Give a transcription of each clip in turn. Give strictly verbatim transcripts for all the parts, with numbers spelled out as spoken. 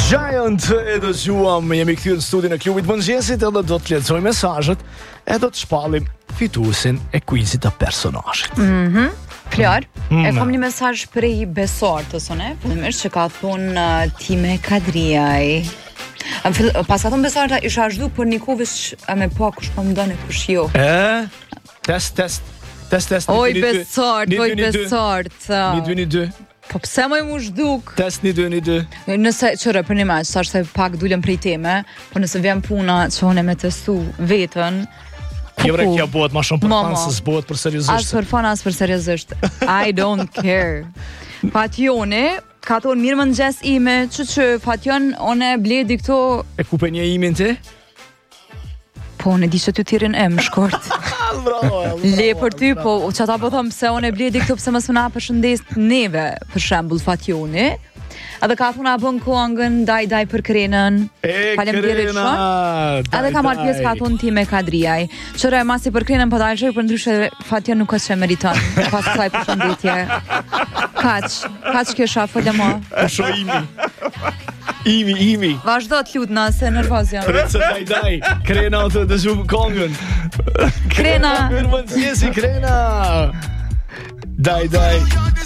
Giant e do zgjuam, jemi kthyer në studion e klubit mëngjesit edhe do të lexoj mesazhet e do të shpallim fituesin e quizit të personazhit. Mhm. Flor, Mm. e kam një mesazh prej Besortës, unë, fillimisht që ka thonë uh, Time Kadriaj. Am fill, pas ka thonë Besorta isha zhdu për një kuvish a me pa kush po më doni kush jo. E? Test, test. Test, test. Oj një, dy, Besort, një, oj dy, një, dy. Besort. Një, dy, një, dy. Po pse më mu zhduk? Test, një, dy, një, dy. Nëse qëre për një maqë, sa është pak dulem prej teme, po nëse vjen puna që unë e me testu vetën, Jo bre, kjo bëhet ma shumë për Mama. fanë se s'bëhet për as seriozisht. për fan, as për seriozisht. I don't care. Fatjoni, ka thonë mirë më ngjes ime, që që Fatjon, one bledi këto, E ku pe një imin ti? po në di që ty tirin em, shkort. Bravo. Le për ty, po që ta po thëmë pse one bledi këto, pse mësë më na përshëndes neve, për shembull Fatjoni. Edhe ka thonë a bën kongën, daj daj për Krenën. E Faleminderit Krena. shumë. Edhe ka marrë pjesë ka thonë Time Kadriaj. Qëre masi për Krenën po dalëshoj, për ndryshe Fatjon nuk është që meriton. Pas kësaj përshëndetje. Kaç, kaç kisha, fole mo. E sho imi. Imi, imi. Vazhdo të lutna, se nervoz jam. Rëtë se daj daj. Krena të të zhumë kongën. Krena. Mirë mëngjesi, Krena. Daj daj.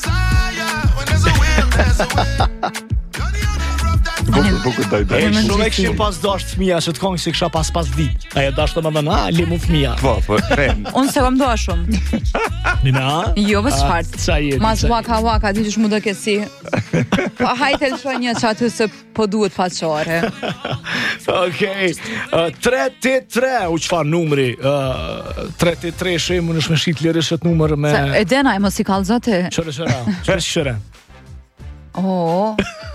Bukur, bukur daj daj. E Mirë shumë e mëngjesi. këshim pas dasht fëmija që të kongë si kësha pas pas dit. Aja dasht të më dhe na, limu fëmija. Po, po, ren. Unë se kam doa shumë. Nina? Jo, vë çfarë. Qa jeti? Mas waka waka, di që shmu do kësi. Po hajte lëshoj një që aty se po duhet faqare. Okej. tre te tre, u qëfar numri? tre te tre shemë në shmeshit lirishët numër me... Se, e dena e mos i kalzate. Qërë qëra? Qërë qërë? Oh,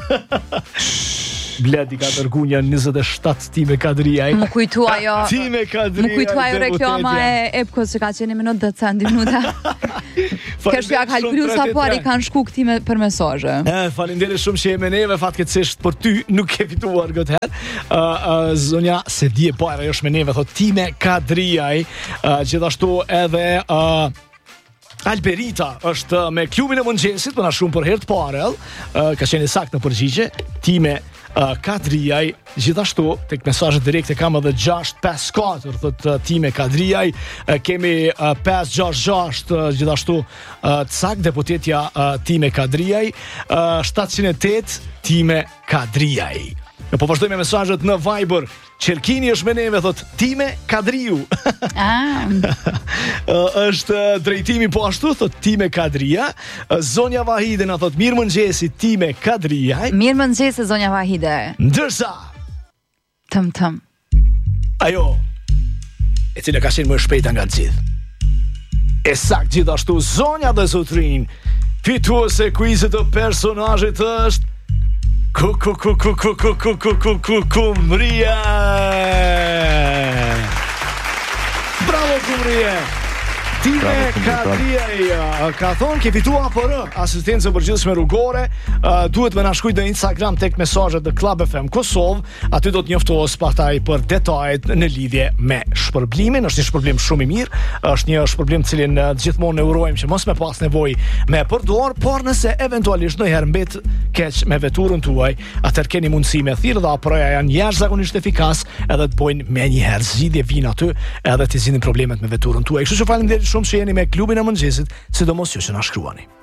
Bledi ka tërgu një njëzet e shtatë Time Kadriaj. më kujtu ajo... Time Kadriaj. Më kujtu ajo reklama e Epko që ka qenë minutë dhe centi minuta. Kështë ja kalpru sa pari kanë shku këti me, për mesazhe. E, falinderit shumë që e me neve, fatkeqësisht për ty nuk ke fituar këtë herë. Uh, uh, zonja se di e pojra është me neve, thot Time Kadriaj, uh, gjithashtu edhe... Uh, Alberita është me klubin e mëngjesit, për na shumë për herë të parë, uh, ka qenë sakt në përgjigje, Time uh, Kadriaj, gjithashtu tek mesazhet direkte kam edhe gjashtë pesë katër, thot uh, Time Kadriaj, uh, kemi uh, pesë gjashtë gjashtë, uh, gjithashtu uh, të sakt deputetja uh, Time Kadriaj, uh, shtatëqind e tetë Time Kadriaj. Ne po vazhdojmë me mesazhet në Viber. Qerkini është me neve, thot Time Kadriu. Ah, është drejtimi po ashtu, thot Time Kadria. Zonja Vahide na thot mirë mëngjesi Time Kadriaj. mirë më nëgjese, zonja Vahide. Ndërsa Tëm, tëm. ajo e cila ka qenë më shpejta nga të gjithë, e sakt gjithashtu zonja dhe zotrin, fituese kuizit të personazhit është Ku ku ku ku ku ku ku ku ku ku Kumria. Bravo Kumria. Time Bravo, Kumria. Kadriaj ka thonë ke fitua A P R, asistencë përgjithshme rrugore. Uh, duhet me na shkruaj në Instagram tek mesazhet të Club F M Kosovë. Aty do të njoftohet pastaj për detajet në lidhje me shpërblimin. Është një shpërblim shumë i mirë. Është një shpërblim të cilin uh, gjithmonë ne urojmë që mos me pas nevojë me përdor, por nëse eventualisht ndonjëherë mbet keq me veturën tuaj, atëherë keni mundësi me thirrë dhe A P R-ja janë jashtëzakonisht efikas edhe të bojnë menjëherë zgjidhje vin aty edhe të zgjidhin problemet me veturën tuaj. Kështu që faleminderit shumë që jeni me klubin e mëngjesit, sidomos ju që na shkruani.